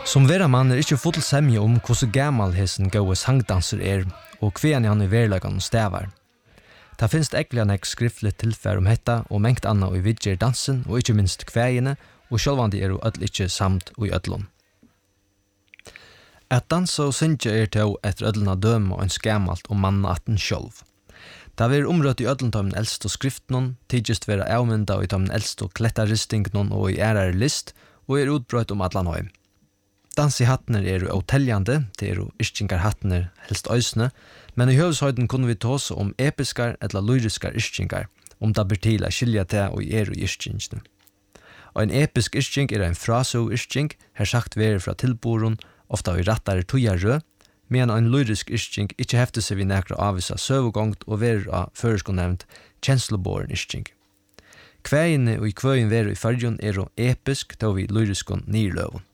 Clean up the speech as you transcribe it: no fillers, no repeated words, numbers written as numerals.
Som vera man ikke full semje om hvordan gammal hesen gode sangdanser og kven han i verlagan stavar. Det finnes egentlig nek skriftlig tilfær om hetta og mengt anna og vidger dansen og ikke minst kveine og sjølvandi jo ødel ikke samt og i ødlun. At dansa og syngja til etter ødluna døm og en skamalt og mannaten sjølv. Da vi omrøtt i ødlun av den eldste skriftnon, tidligst vera avmynda i den eldste klettaristingnon og i ærare list, og utbrøtt om allan høy. Dans i hattner åteljande, det yrkingar hattner helst øysne, men i høveshøyden kunne vi tåse om episkar eller lyriskar yrkingar, om det blir til å skilja det og i yrkingene. Og en episk yrking en frasø-yrking, her sagt veri fra tilboren, ofta i rattare tujarø, men en lyrisk yrking ikke hefter seg vi nekra avvisa søvgångt og veri av føresko nevnt kjensloboren yrking. Kveine og i kvøyen veri i fargen episk, da vi lyriskon nirløven.